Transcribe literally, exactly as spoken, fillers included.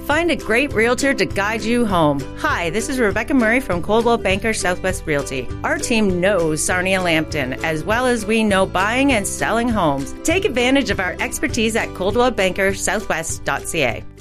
Find a great realtor to guide you home. Hi, this is Rebecca Murray from Coldwell Banker Southwest Realty. Our team knows Sarnia Lambton as well as we know buying and selling homes. Take advantage of our expertise at coldwell banker southwest dot c a.